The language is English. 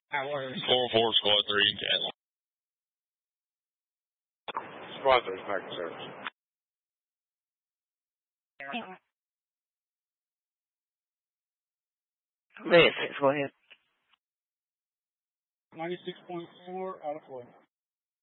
Hours. 404 Squad 3 in Cadillac. Squad 3 is back in service. Yes, go ahead. 96.4 out of 40.